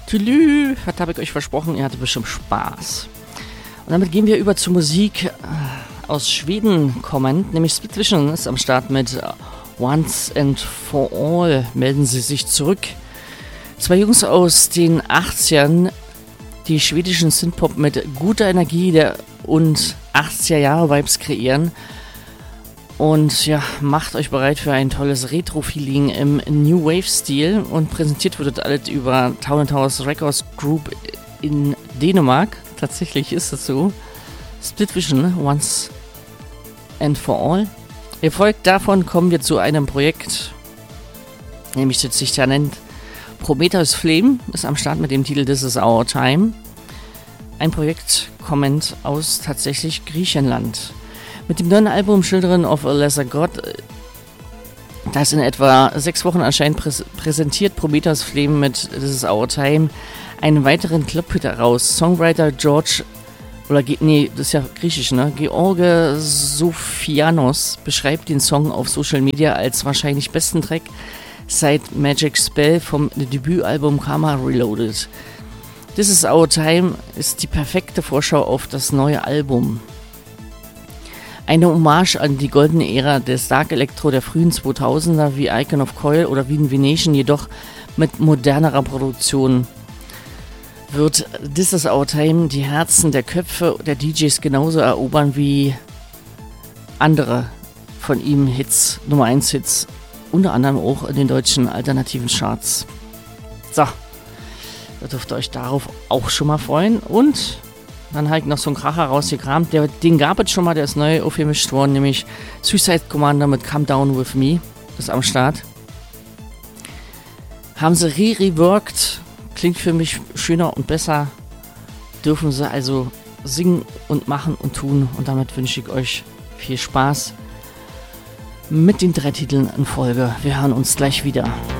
Tülü, was habe ich euch versprochen? Ihr hattet bestimmt Spaß. Und damit gehen wir über zur Musik aus Schweden kommend, nämlich Split Vision ist am Start mit Once and for All. Melden sie sich zurück. Zwei Jungs aus den 80ern, die schwedischen Synthpop mit guter Energie und 80er-Jahre-Vibes kreieren. Und ja, macht euch bereit für ein tolles Retro-Feeling im New Wave-Stil. Und präsentiert wird das alles über Town & House Records Group in Dänemark. Tatsächlich ist es so. Split Vision, Once and for All. Gefolgt davon kommen wir zu einem Projekt, nämlich das sich da nennt Prometheus Flame, ist am Start mit dem Titel This Is Our Time. Ein Projekt kommend aus tatsächlich Griechenland. Mit dem neuen Album Children of a Lesser God, das in etwa 6 Wochen erscheint, präsentiert Prometheus Flame mit This Is Our Time einen weiteren Clubhit heraus. Songwriter das ist ja griechisch, ne? George Sofianos beschreibt den Song auf Social Media als wahrscheinlich besten Track seit Magic Spell vom Debütalbum Karma Reloaded. This Is Our Time ist die perfekte Vorschau auf das neue Album. Eine Hommage an die goldene Ära des Dark Electro der frühen 2000er wie Icon of Coil oder Wien Venation, jedoch mit modernerer Produktion. Wird This Is Our Time die Herzen der Köpfe der DJs genauso erobern wie andere von ihm Hits, Nummer 1 Hits, unter anderem auch in den deutschen alternativen Charts. So, da dürft ihr euch darauf auch schon mal freuen. Und dann habe ich noch so einen Kracher rausgekramt, den gab es schon mal, der ist neu aufgemischt worden, nämlich Suicide Commander mit Come Down With Me, ist am Start. Haben sie reworked, klingt für mich schöner und besser, dürfen sie also singen und machen und tun, und damit wünsche ich euch viel Spaß mit den 3 Titeln in Folge. Wir hören uns gleich wieder.